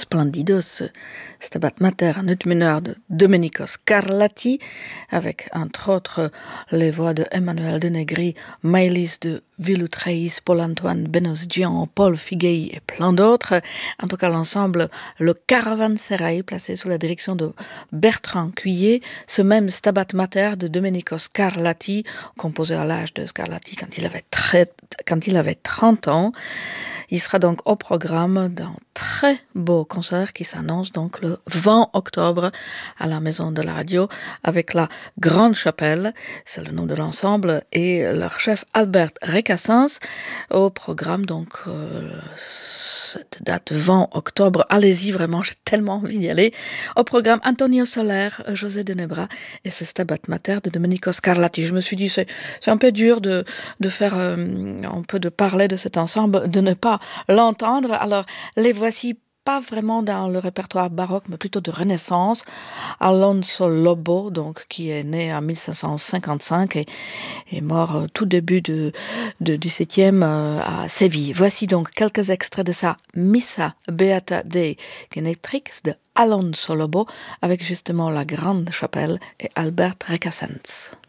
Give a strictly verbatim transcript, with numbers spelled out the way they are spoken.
Splendidos, Stabat Mater en ut mineur de Domenico Scarlatti, avec entre autres les voix de Emmanuel de Negri, Maëlys de Villutreis, Paul-Antoine Benosgian, Paul Figuei et plein d'autres. En tout cas, l'ensemble, le Caravansérail, placé sous la direction de Bertrand Cuillet, ce même Stabat Mater de Domenico Scarlatti, composé à l'âge de Scarlatti quand il avait, très, quand il avait trente ans. Il sera donc au programme d'un très beau concert qui s'annonce donc le vingt octobre à la Maison de la Radio avec la Grande Chapelle, c'est le nom de l'ensemble, et leur chef Albert Recassens au programme donc euh, cette date vingt octobre. Allez-y, vraiment, j'ai tellement envie d'y aller. Au programme Antonio Soler, José de Nebra et ce Stabat Mater de Domenico Scarlatti. Je me suis dit c'est c'est un peu dur de de faire euh, un peu de parler de cet ensemble, de ne pas l'entendre. Alors, les voici pas vraiment dans le répertoire baroque, mais plutôt de Renaissance. Alonso Lobo, donc, qui est né en dix-sept cent cinquante-cinq et est mort tout début de, de dix-septième euh, à Séville. Voici donc quelques extraits de sa Missa Beata Dei Genetrix de Alonso Lobo, avec justement la Grande Chapelle et Albert Recassens.